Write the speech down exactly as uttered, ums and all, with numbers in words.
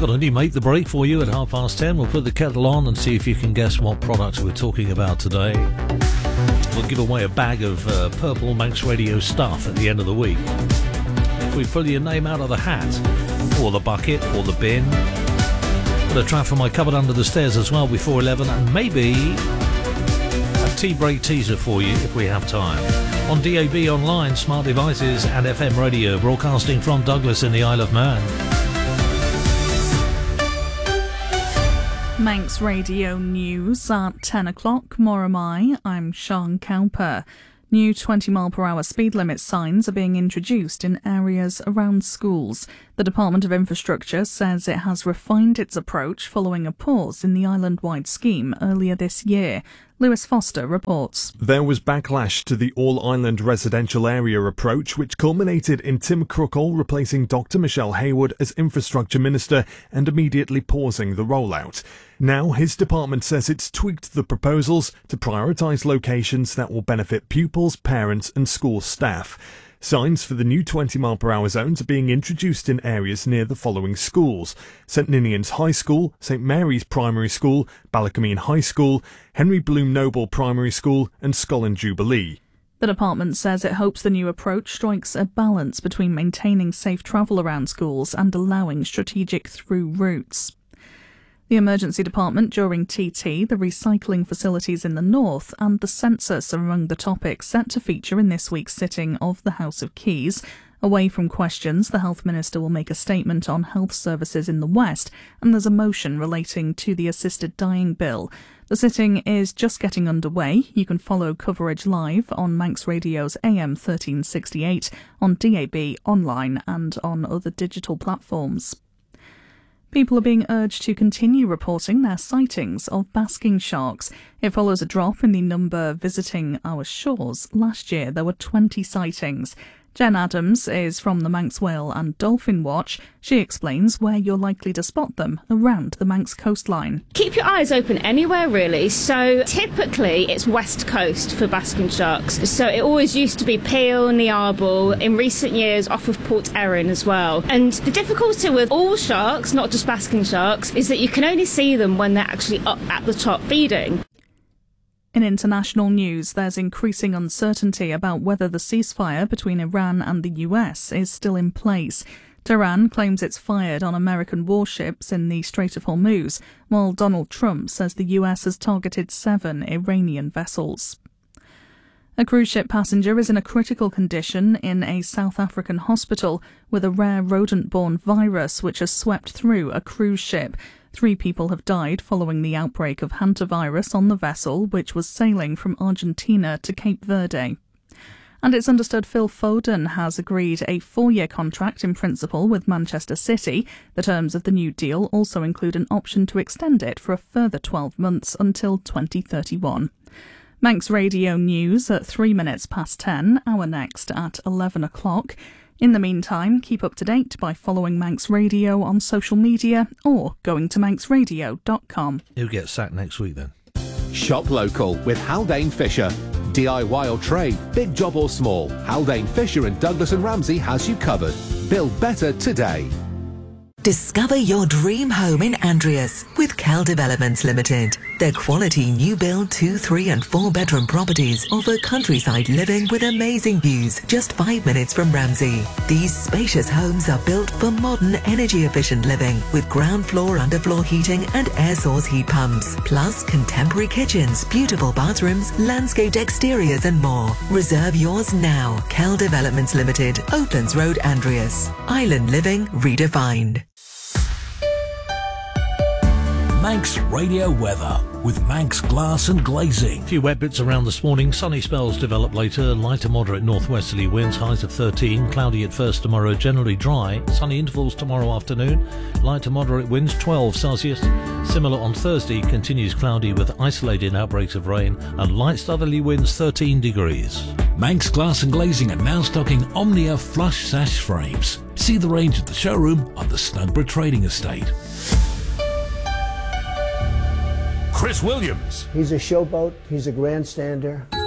Got a new Make the Break for you at half past ten. We'll put the kettle on and see if you can guess what products we're talking about today. We'll give away a bag of uh, purple Manx Radio stuff at the end of the week. If we pull your name out of the hat, or the bucket, or the bin. Got a track from my cupboard under the stairs as well before eleven, and maybe a tea break teaser for you if we have time. On D A B online, smart devices and F M radio, broadcasting from Douglas in the Isle of Man. Manx Radio News at ten o'clock. More am I. I'm Sean Cowper. New twenty mile per hour speed limit signs are being introduced in areas around schools. The Department of Infrastructure says it has refined its approach following a pause in the island-wide scheme earlier this year. Lewis Foster reports. There was backlash to the all-island residential area approach, which culminated in Tim Crookall replacing Doctor Michelle Haywood as Infrastructure Minister and immediately pausing the rollout. Now his department says it's tweaked the proposals to prioritise locations that will benefit pupils, parents and school staff. Signs for the new twenty mile per hour zones are being introduced in areas near the following schools: St Ninian's High School, St Mary's Primary School, Ballacomene High School, Henry Bloom Noble Primary School and Scollin Jubilee. The department says it hopes the new approach strikes a balance between maintaining safe travel around schools and allowing strategic through routes. The Emergency Department during T T, the recycling facilities in the north and the census are among the topics set to feature in this week's sitting of the House of Keys. Away from questions, the Health Minister will make a statement on health services in the West, and there's a motion relating to the assisted dying bill. The sitting is just getting underway. You can follow coverage live on Manx Radio's A M thirteen sixty-eight, on D A B, online and on other digital platforms. People are being urged to continue reporting their sightings of basking sharks. It follows a drop in the number visiting our shores. Last year there were twenty sightings. Jen Adams is from the Manx Whale and Dolphin Watch. She explains where you're likely to spot them around the Manx coastline. Keep your eyes open anywhere really, so typically it's west coast for basking sharks. So it always used to be Peel, Niarbol, in recent years off of Port Erin as well. And the difficulty with all sharks, not just basking sharks, is that you can only see them when they're actually up at the top feeding. In international news, there's increasing uncertainty about whether the ceasefire between Iran and the U S is still in place. Tehran claims it's fired on American warships in the Strait of Hormuz, while Donald Trump says the U S has targeted seven Iranian vessels. A cruise ship passenger is in a critical condition in a South African hospital with a rare rodent-borne virus which has swept through a cruise ship. Three people have died following the outbreak of hantavirus on the vessel, which was sailing from Argentina to Cape Verde. And it's understood Phil Foden has agreed a four-year contract in principle with Manchester City. The terms of the new deal also include an option to extend it for a further twelve months until twenty thirty-one. Manx Radio News at three minutes past ten, our next at eleven o'clock. In the meantime, keep up to date by following Manx Radio on social media or going to manx radio dot com. Who gets sacked next week then? Shop local with Haldane Fisher. D I Y or trade, big job or small, Haldane Fisher and Douglas and Ramsey has you covered. Build better today. Discover your dream home in Andreas with Cal Developments Limited. Their quality new build two, three and four bedroom properties offer countryside living with amazing views just five minutes from Ramsey. These spacious homes are built for modern energy efficient living with ground floor underfloor heating and air source heat pumps. Plus contemporary kitchens, beautiful bathrooms, landscaped exteriors and more. Reserve yours now. Cal Developments Limited, Oatlands Road, Andreas. Island living redefined. Manx Radio weather with Manx Glass and Glazing. A few wet bits around this morning. Sunny spells develop later. Light to moderate northwesterly winds. Highs of thirteen. Cloudy at first tomorrow. Generally dry. Sunny intervals tomorrow afternoon. Light to moderate winds. twelve Celsius. Similar on Thursday. Continues cloudy with isolated outbreaks of rain. And light southerly winds. thirteen degrees. Manx Glass and Glazing are now stocking Omnia flush sash frames. See the range at the showroom on the Snugborough Trading Estate. Chris Williams. He's a showboat, he's a grandstander.